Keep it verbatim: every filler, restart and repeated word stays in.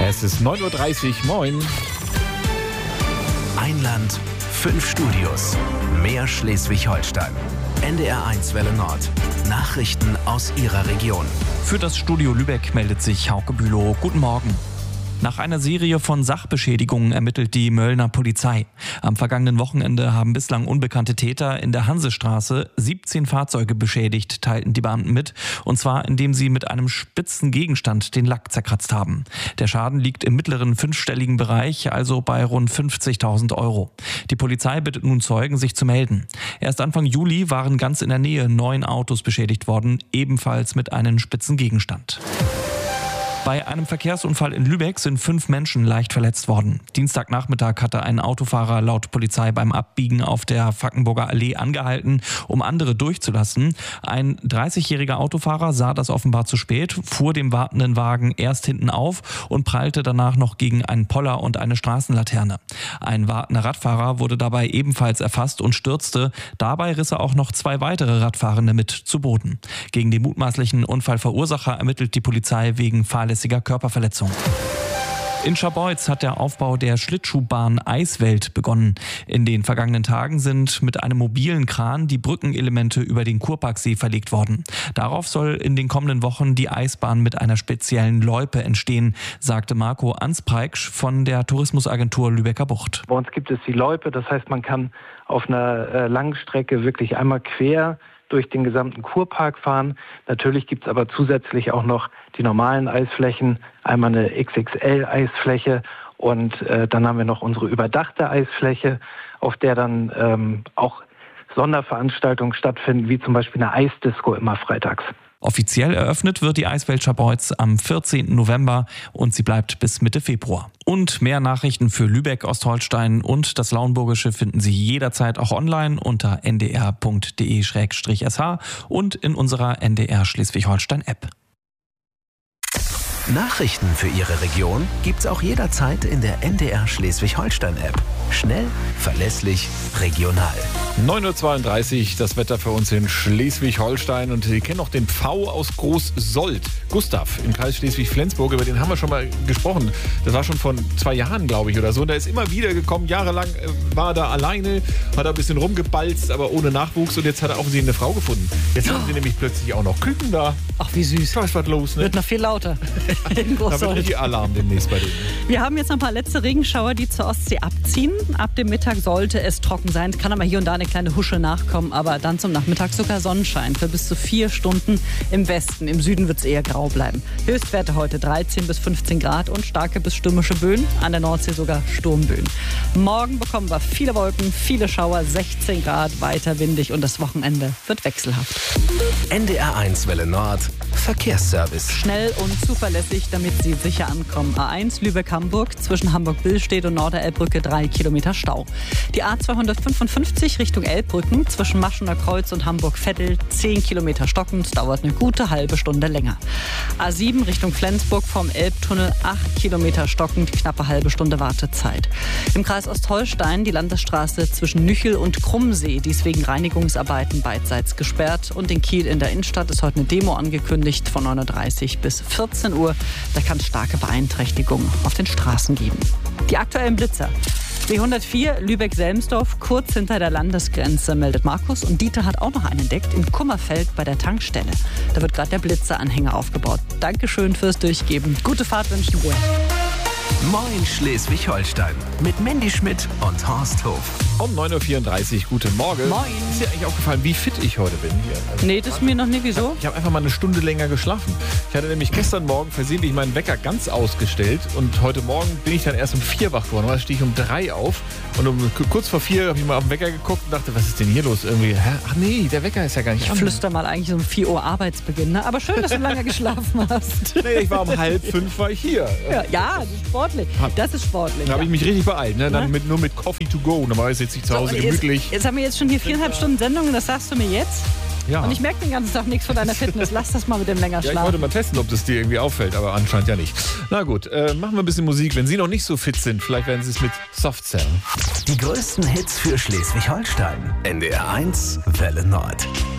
Es ist neun Uhr dreißig, moin. Ein Land, fünf Studios, mehr Schleswig-Holstein. N D R eins Welle Nord. Nachrichten aus Ihrer Region. Für das Studio Lübeck meldet sich Hauke Bülow. Guten Morgen. Nach einer Serie von Sachbeschädigungen ermittelt die Möllner Polizei. Am vergangenen Wochenende haben bislang unbekannte Täter in der Hansestraße siebzehn Fahrzeuge beschädigt, teilten die Beamten mit. Und zwar, indem sie mit einem spitzen Gegenstand den Lack zerkratzt haben. Der Schaden liegt im mittleren fünfstelligen Bereich, also bei rund fünfzigtausend Euro. Die Polizei bittet nun Zeugen, sich zu melden. Erst Anfang Juli waren ganz in der Nähe neun Autos beschädigt worden, ebenfalls mit einem spitzen Gegenstand. Bei einem Verkehrsunfall in Lübeck sind fünf Menschen leicht verletzt worden. Dienstagnachmittag hatte ein Autofahrer laut Polizei beim Abbiegen auf der Fackenburger Allee angehalten, um andere durchzulassen. Ein dreißigjähriger Autofahrer sah das offenbar zu spät, fuhr dem wartenden Wagen erst hinten auf und prallte danach noch gegen einen Poller und eine Straßenlaterne. Ein wartender Radfahrer wurde dabei ebenfalls erfasst und stürzte. Dabei riss er auch noch zwei weitere Radfahrende mit zu Boden. Gegen den mutmaßlichen Unfallverursacher ermittelt die Polizei wegen fahrlässiger Körperverletzung. In Scharbeutz hat der Aufbau der Schlittschuhbahn Eiswelt begonnen. In den vergangenen Tagen sind mit einem mobilen Kran die Brückenelemente über den Kurparksee verlegt worden. Darauf soll in den kommenden Wochen die Eisbahn mit einer speziellen Loipe entstehen, sagte Marco Anspreiksch von der Tourismusagentur Lübecker Bucht. Bei uns gibt es die Loipe, das heißt, man kann auf einer äh, langen Strecke wirklich einmal quer durch den gesamten Kurpark fahren. Natürlich gibt es aber zusätzlich auch noch die normalen Eisflächen, einmal eine X X L-Eisfläche und äh, dann haben wir noch unsere überdachte Eisfläche, auf der dann ähm, auch Sonderveranstaltungen stattfinden, wie zum Beispiel eine Eisdisco immer freitags. Offiziell eröffnet wird die Eiswelt Scharbeutz am vierzehnten November und sie bleibt bis Mitte Februar. Und mehr Nachrichten für Lübeck, Ostholstein und das Lauenburgische finden Sie jederzeit auch online unter n d r punkt d e slash s h und in unserer N D R Schleswig-Holstein-App. Nachrichten für Ihre Region gibt's auch jederzeit in der N D R Schleswig-Holstein-App. Schnell, verlässlich, regional. neun Uhr zweiunddreißig, das Wetter für uns in Schleswig-Holstein. Und Sie kennen auch den Pfau aus Groß-Sold. Gustav im Kreis Schleswig-Flensburg, über den haben wir schon mal gesprochen. Das war schon vor zwei Jahren, glaube ich, oder so. Und der ist immer wieder gekommen. Jahrelang war er da alleine, hat er ein bisschen rumgebalzt, aber ohne Nachwuchs. Und jetzt hat er offensichtlich eine Frau gefunden. Jetzt haben sie nämlich plötzlich auch noch Küken da. Ach, wie süß. Da ist was los, ne? Wird noch viel lauter. Da wird richtig Alarm demnächst bei denen. Wir haben jetzt noch ein paar letzte Regenschauer, die zur Ostsee abziehen. Ab dem Mittag sollte es trocken sein. Kann aber hier und da eine kleine Husche nachkommen. Aber dann zum Nachmittag sogar Sonnenschein für bis zu vier Stunden im Westen. Im Süden wird es eher grau bleiben. Höchstwerte heute dreizehn bis fünfzehn Grad und starke bis stürmische Böen. An der Nordsee sogar Sturmböen. Morgen bekommen wir viele Wolken, viele Schauer, sechzehn Grad, weiter windig und das Wochenende wird wechselhaft. N D R eins Welle Nord. Verkehrsservice. Schnell und zuverlässig, damit Sie sicher ankommen. A eins Lübeck-Hamburg, zwischen Hamburg-Billstedt und Norderelbbrücke drei Kilometer Stau. Die A zweihundertfünfundfünfzig Richtung Elbbrücken, zwischen Maschener Kreuz und Hamburg-Vettel zehn Kilometer stockend, dauert eine gute halbe Stunde länger. A sieben Richtung Flensburg vom Elbtunnel acht Kilometer stockend, knappe halbe Stunde Wartezeit. Im Kreis Ostholstein die Landesstraße zwischen Nüchel und Krummsee, die ist wegen Reinigungsarbeiten beidseits gesperrt. Und in Kiel in der Innenstadt ist heute eine Demo angekündigt von neun Uhr dreißig bis vierzehn Uhr. Da kann es starke Beeinträchtigungen auf den Straßen geben. Die aktuellen Blitzer. B hundertvier Lübeck-Selmsdorf, kurz hinter der Landesgrenze, meldet Markus. Und Dieter hat auch noch einen entdeckt in Kummerfeld bei der Tankstelle. Da wird gerade der Blitzeranhänger aufgebaut. Dankeschön fürs Durchgeben. Gute Fahrt wünschen wir. Moin Schleswig-Holstein mit Mandy Schmidt und Horst Hof. Um neun Uhr vierunddreißig, guten Morgen. Moin. Ist dir eigentlich aufgefallen, wie fit ich heute bin hier? Also Nee, das ist mir noch nie. Wieso? Ich habe einfach mal eine Stunde länger geschlafen. Ich hatte nämlich gestern Morgen versehentlich meinen Wecker ganz ausgestellt und heute Morgen bin ich dann erst um vier wach geworden. Da stehe ich um drei auf und um, kurz vor vier habe ich mal auf den Wecker geguckt und dachte, was ist denn hier los? Irgendwie, hä? Ach nee, der Wecker ist ja gar nicht Ich an. flüster mal eigentlich um vier Uhr Arbeitsbeginn. Ne? Aber schön, dass du lange geschlafen hast. Nee, ich war um halb fünf war ich hier. Ja, ja, das ist sportlich. Das ist sportlich. Da habe ich ja. mich richtig beeilt. Ne? Dann Na? mit, nur mit Coffee to go. Normalerweise sitze ich zu Hause So, gemütlich. Jetzt, jetzt haben wir jetzt schon hier viereinhalb Stunden Sendung und das sagst du mir jetzt? Ja. Und ich merke den ganzen Tag nichts von deiner Fitness. Lass das mal mit dem länger Ja, ich schlafen. wollte mal testen, ob das dir irgendwie auffällt, aber anscheinend ja nicht. Na gut, äh, machen wir ein bisschen Musik. Wenn Sie noch nicht so fit sind, vielleicht werden Sie es mit Soft Cell. Die größten Hits für Schleswig-Holstein. N D R eins Welle Nord.